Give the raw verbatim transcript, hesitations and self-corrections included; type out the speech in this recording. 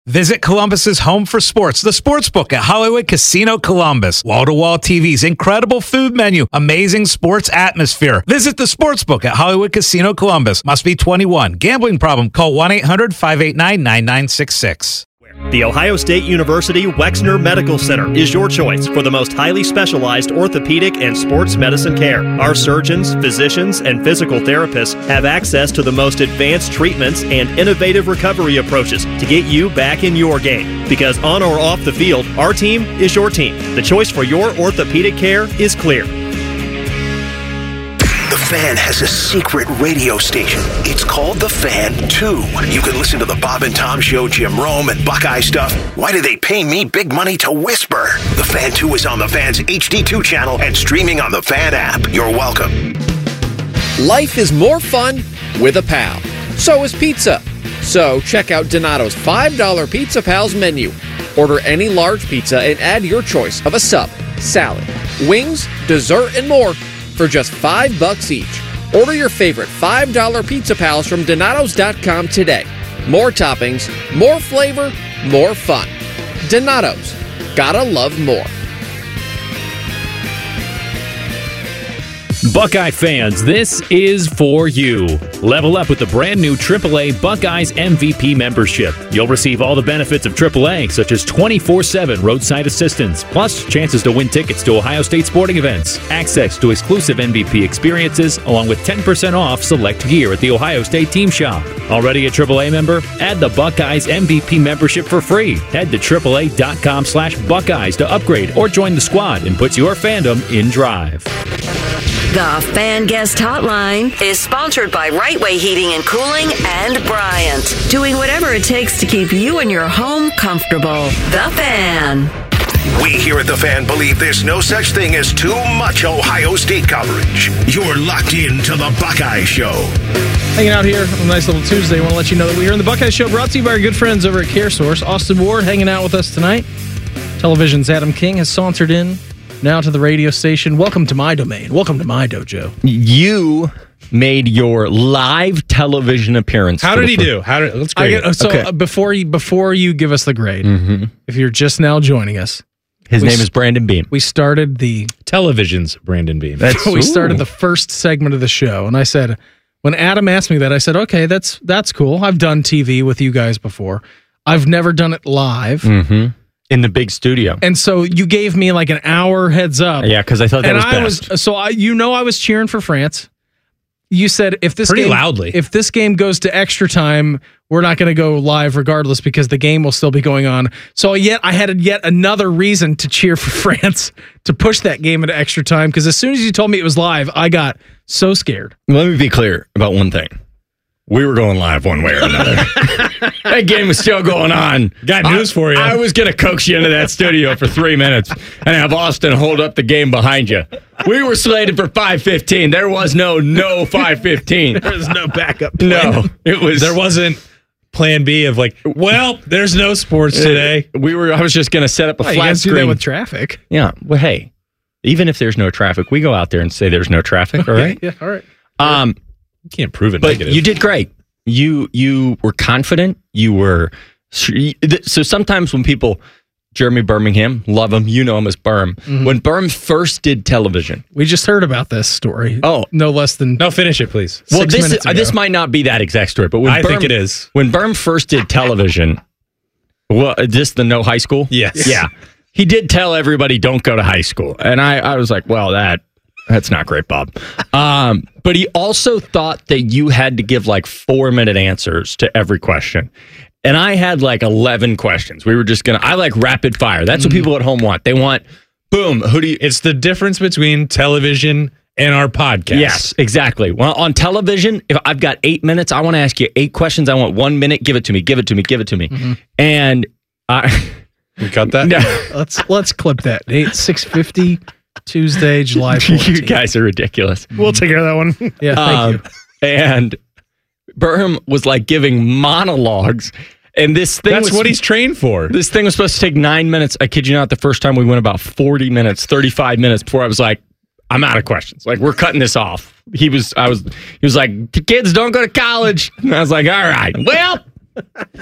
Visit Columbus's home for sports, the Sportsbook at Hollywood Casino Columbus. Wall-to-wall T Vs, incredible food menu, amazing sports atmosphere. Visit the Sportsbook at Hollywood Casino Columbus. Must be twenty-one. Gambling problem? Call one eight hundred five eight nine nine nine six six. The Ohio State University Wexner Medical Center is your choice for the most highly specialized orthopedic and sports medicine care. Our surgeons, physicians, and physical therapists have access to the most advanced treatments and innovative recovery approaches to get you back in your game. Because on or off the field, our team is your team. The choice for your orthopedic care is clear. The Fan has a secret radio station. It's called The Fan two. You can listen to the Bob and Tom Show, Jim Rome, and Buckeye stuff. Why do they pay me big money to whisper? The Fan two is on the Fan's H D two channel and streaming on the Fan app. You're welcome. Life is more fun with a pal. So is pizza. So check out Donato's five dollar Pizza Pals menu. Order any large pizza and add your choice of a sub, salad, wings, dessert, and more for just five bucks each. Order your favorite five dollar Pizza Pals from Donatos dot com today. More toppings, more flavor, more fun. Donatos. Gotta love more. Buckeye fans, this is for you. Level up with the brand new triple A Buckeyes M V P membership. You'll receive all the benefits of triple A, such as twenty-four seven roadside assistance, plus chances to win tickets to Ohio State sporting events, access to exclusive M V P experiences, along with ten percent off select gear at the Ohio State Team Shop. Already a triple A member? Add the Buckeyes M V P membership for free. Head to triple A dot com slash Buckeyes to upgrade or join the squad and put your fandom in drive. The Fan Guest Hotline is sponsored by Right Way Heating and Cooling and Bryant, doing whatever it takes to keep you and your home comfortable. The Fan. We here at The Fan believe there's no such thing as too much Ohio State coverage. You're locked into the Buckeye Show. Hanging out here on a nice little Tuesday. I want to let you know that we're in the Buckeye Show, brought to you by our good friends over at CareSource. Austin Ward hanging out with us tonight. Television's Adam King has sauntered in now to the radio station. Welcome to my domain. Welcome to my dojo. You made your live television appearance. How did he do? How did let's grade get, So okay. uh, before you before you give us the grade, mm-hmm. if you're just now joining us, his name is Brandon Beam. We started the television's Brandon Beam. That's, we started the first segment of the show, and I said, when Adam asked me that, I said, okay, that's that's cool. I've done T V with you guys before. I've never done it live. Mm-hmm. In the big studio. And so you gave me like an hour heads up. Yeah, because I thought that and was I best. was so I you know I was cheering for France. You said if this pretty game, loudly. If this game goes to extra time, we're not going to go live regardless because the game will still be going on. So yet I had yet another reason to cheer for France to push that game into extra time, because as soon as you told me it was live, I got so scared. Let me be clear about one thing. We were going live one way or another. That game was still going on. Got news I, for you. I was going to coax you into that studio for three minutes and have Austin hold up the game behind you. We were slated for five fifteen. There was no no five fifteen. There was no backup plan. No, it was. There wasn't plan B of like, well, there's no sports today. We were. I was just going to set up a well, flat you screen. Do that with traffic. Yeah. Well, hey, even if there's no traffic, we go out there and say there's no traffic. All right. Yeah. All right. Um. You can't prove it but negative. You did great. You you were confident. You were so sometimes when people, Jeremy Birmingham, love him. You know him as Berm. Mm-hmm. When Berm first did television, we just heard about this story. Oh, no less than no. Finish it, please. Well, this is, this might not be that exact story, but when I Berm, think it is. When Berm first did television, well, this the no high school. Yes. Yeah. He did tell everybody don't go to high school, and I I was like, well, that. That's not great, Bob. Um, but he also thought that you had to give like four minute answers to every question. And I had like eleven questions. We were just going to, I like rapid fire. That's what people at home want. They want, boom, who do you. It's the difference between television and our podcast. Yes, exactly. Well, on television, if I've got eight minutes, I want to ask you eight questions. I want one minute. Give it to me. Give it to me. Give it to me. Mm-hmm. And I. We cut that? No. let's, let's clip that. eight, six fifty. Tuesday, July fourteenth. You guys are ridiculous. We'll take care of that one. Yeah, thank um, you. And Berm was like giving monologues, and this thing That's was, what he's trained for. This thing was supposed to take nine minutes. I kid you not, the first time we went about forty minutes, thirty-five minutes before I was like, I'm out of questions. Like, we're cutting this off. He was, I was, he was like, kids don't go to college. And I was like, all right, well.